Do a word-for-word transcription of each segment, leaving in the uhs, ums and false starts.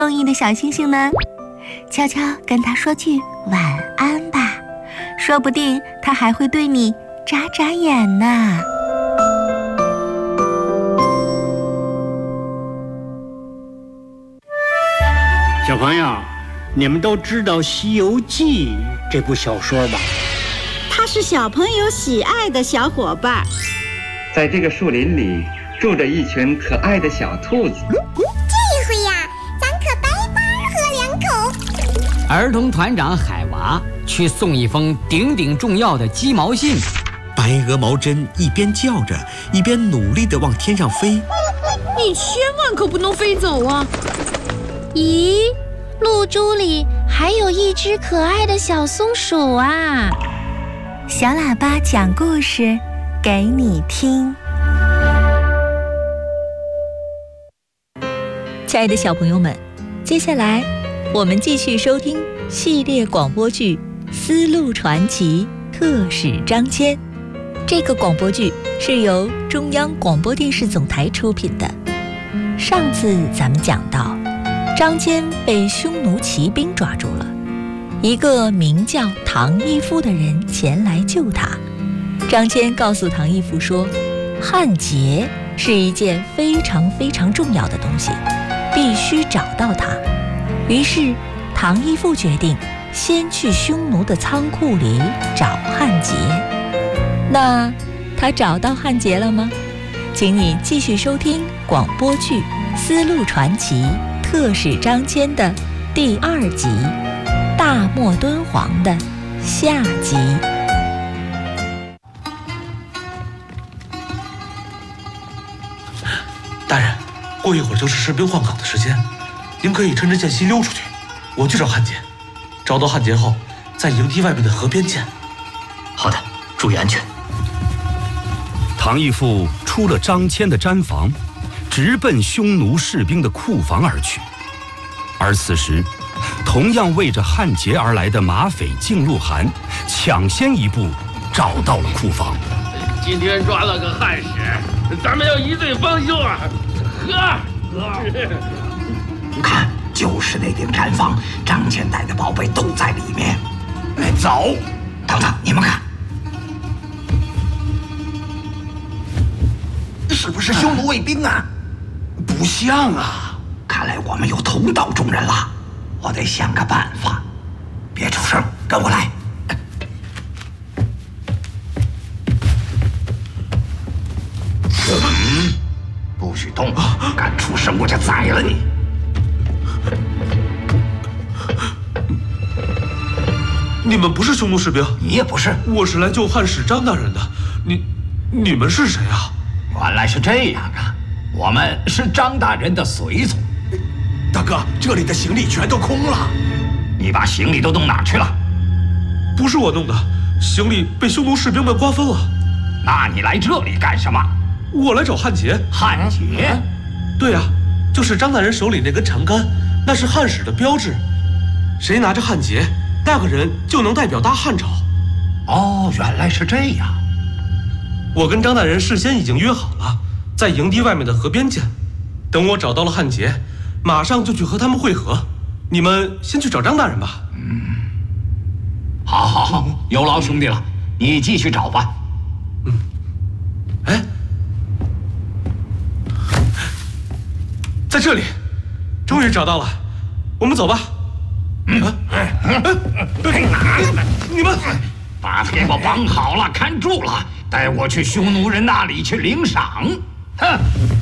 中意的小星星呢？悄悄跟他说句晚安吧，说不定他还会对你眨眨眼呢。 小朋友，你们都知道《西游记》这部小说吧？ 它是小朋友喜爱的小伙伴。 在这个树林里住着一群可爱的小兔子。 这回呀，咱可白白喝两口。 儿童团长海娃去送一封顶顶重要的鸡毛信。 白鹅毛针一边叫着，一边努力地往天上飞。 你千万可不能飞走啊！ 咦，露珠里还有一只可爱的小松鼠啊！小喇叭讲故事给你听。 亲爱的小朋友们，接下来我们继续收听系列广播剧《丝路传奇》特使张骞。这个广播剧是由中央广播电视总台出品的。上次咱们讲到，张骞被匈奴骑兵抓住了，一个名叫唐义父的人前来救他。张骞告诉唐义父说，汉劫是一件非常非常重要的东西，必须找到它。于是唐义父决定先去匈奴的仓库里找汉劫。那他找到汉劫了吗？请你继续收听广播剧《丝路传奇》特使张骞的第二集《大漠敦煌》的下集。 大人，过一会儿就是士兵换岗的时间，您可以趁着间隙溜出去，我去找汉劫。找到汉劫后，在营地外面的河边见。 好的，注意安全。 唐义父出了张骞的毡房，直奔匈奴士兵的库房而去。而此时，同样为着汉劫而来的马匪靳鹿晗抢先一步找到了库房。 今天抓了个汉使，咱们要一醉方休啊！喝喝！ 看，就是那顶毡房，张骞带的宝贝都在里面。 来，走！ 等等，你们看， 是不是匈奴卫兵啊？不像啊！ 看来我们有同道中人了，我得想个办法。别出声，跟我来。嗯，不许动，敢出声我就宰了你。 你们不是匈奴士兵？ 你也不是。 我是来救汉使张大人的。你，你们是谁啊？ 原来是这样啊！我们是张大人的随从。 大哥，这里的行李全都空了。 你把行李都弄哪去了？ 不是我弄的，行李被匈奴士兵们瓜分了。 那你来这里干什么？ 我来找汉劫。 汉劫？ 对啊，就是张大人手里那根长杆，那是汉使的标志。谁拿着汉劫，那个人就能代表大汉朝。 哦，原来是这样。 我跟张大人事先已经约好了，在营地外面的河边见。等我找到了汉劫，马上就去和他们会合。你们先去找张大人吧。 嗯，好，好，好，有劳兄弟了，你继续找吧。 嗯，哎，在这里，终于找到了，我们走吧。嗯，哎，哎，你们把他给我绑好了，看住了，带我去匈奴人那里去领赏。哼！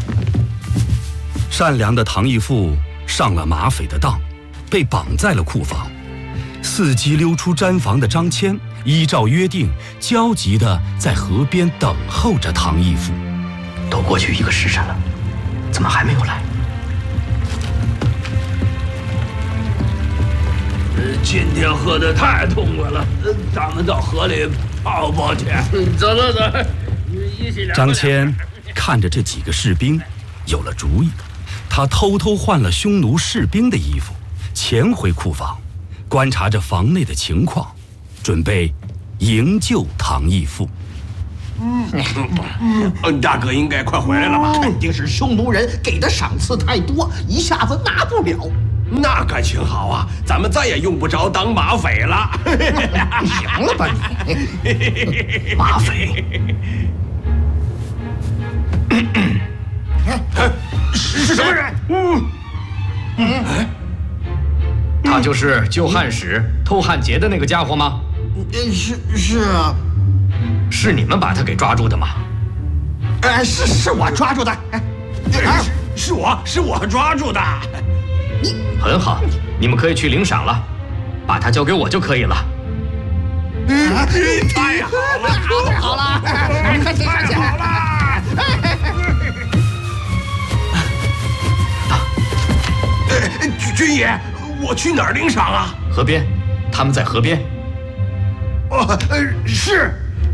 善良的唐义父上了马匪的当，被绑在了库房。伺机溜出毡房的张骞依照约定，焦急地在河边等候着唐义父。 都过去一个时辰了，怎么还没有来？ 今天喝得太痛快了，咱们到河里泡泡去。走走走，一起聊。 张骞看着这几个士兵，有了主意。他偷偷换了匈奴士兵的衣服，潜回库房，观察着房内的情况，准备营救唐义父。 嗯，大哥应该快回来了吧？ 肯定是匈奴人给的赏赐太多，一下子拿不了。 那感情好啊，咱们再也用不着当马匪了。 行了吧你，马匪。 是什么人？ 嗯， 他就是救汉使、偷汉劫的那个家伙吗？ 是是啊， 是你们把他给抓住的吗？ 哎，是是我抓住的。哎， 是是我是我抓住的。 你很好，你们可以去领赏了，把他交给我就可以了。 嗯，太好了， 太好了，太好了！ 军军爷，我去哪儿领赏啊？ 河边，他们在河边。 哦，呃，是。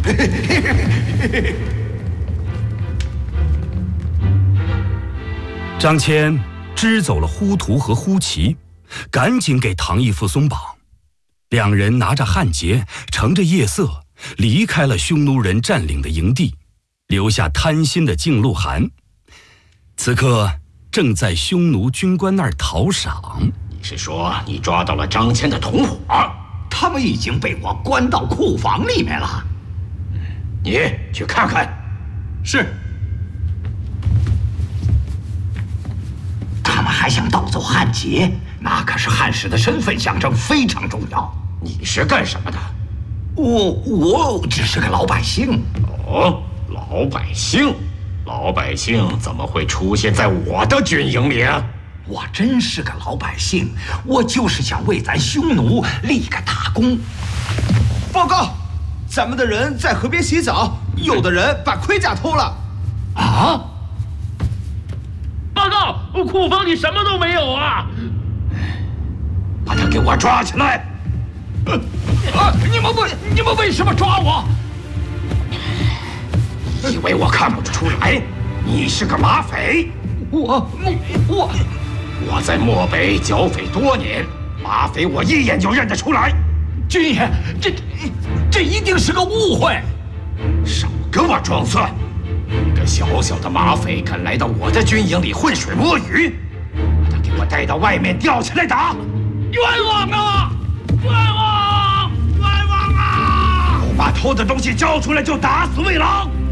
张骞支走了呼图和呼齐，赶紧给唐义父松绑。两人拿着汉劫，乘着夜色离开了匈奴人占领的营地，留下贪心的靖路汗。此刻正在匈奴军官那儿讨赏。 你是说你抓到了张骞的同伙？他们已经被我关到库房里面了。你去看看。 是。 他们还想盗走汉劫，那可是汉使的身份象征，非常重要。你是干什么的？我我只是个老百姓。 哦，老百姓，老百姓怎么会出现在我的军营里啊？ 我真是个老百姓，我就是想为咱匈奴立个大功。 报告，咱们的人在河边洗澡，有的人把盔甲偷了。 啊！ 报告，库房里什么都没有啊！ 把他给我抓起来！啊！你们为你们为什么抓我？以为我看不出来？你是个马匪！我我我在漠北剿匪多年，马匪我一眼就认得出来。军爷，这这一定是个误会！少跟我装蒜！一个小小的马匪敢来到我的军营里浑水摸鱼，把他给我带到外面吊起来打！冤枉啊！冤枉！冤枉啊！不把偷的东西交出来就打死为狼！